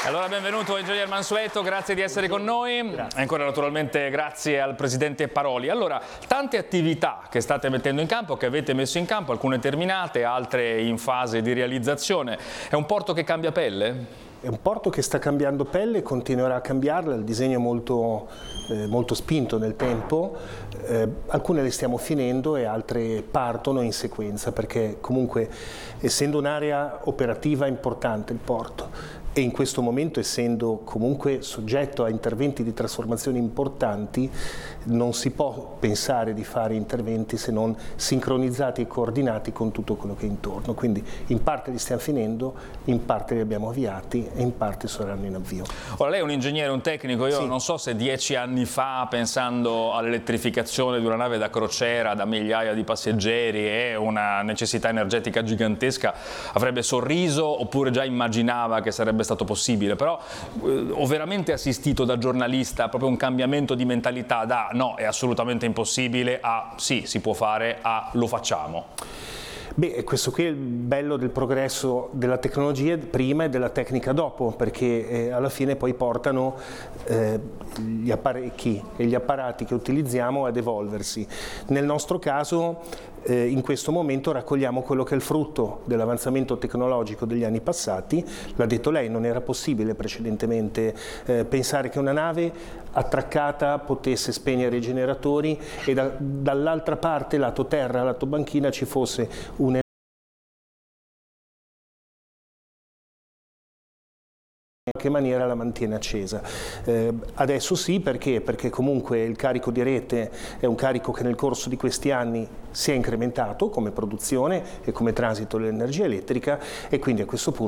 Allora benvenuto Ingegner Mansueto, grazie di essere con noi. Grazie. Ancora naturalmente grazie al Presidente Paroli. Allora, tante attività che state mettendo in campo, che avete messo in campo, alcune terminate, altre in fase di realizzazione. È un porto che cambia pelle? È un porto che sta cambiando pelle e continuerà a cambiarla, il disegno è molto spinto nel tempo, alcune le stiamo finendo e altre partono in sequenza perché comunque essendo un'area operativa importante il porto e in questo momento essendo comunque soggetto a interventi di trasformazione importanti non si può pensare di fare interventi se non sincronizzati e coordinati con tutto quello che è intorno, quindi in parte li stiamo finendo, in parte li abbiamo avviati e in parte saranno in avvio. Ora lei è un ingegnere, un tecnico, io sì. Non so se 10 anni fa pensando all'elettrificazione di una nave da crociera da migliaia di passeggeri e una necessità energetica gigantesca avrebbe sorriso oppure già immaginava che sarebbe stato possibile, però ho veramente assistito da giornalista proprio un cambiamento di mentalità da no, è assolutamente impossibile a sì, si può fare, a lo facciamo. Beh, questo qui è il bello del progresso della tecnologia prima e della tecnica dopo, perché alla fine poi portano gli apparecchi e gli apparati che utilizziamo ad evolversi. Nel nostro caso in questo momento raccogliamo quello che è il frutto dell'avanzamento tecnologico degli anni passati. L'ha detto lei, non era possibile precedentemente pensare che una nave attraccata potesse spegnere i generatori e dall'altra parte, lato terra, lato banchina, ci fosse un in che maniera la mantiene accesa. Adesso sì, perché? Perché comunque il carico di rete è un carico che nel corso di questi anni si è incrementato come produzione e come transito dell'energia elettrica e quindi a questo punto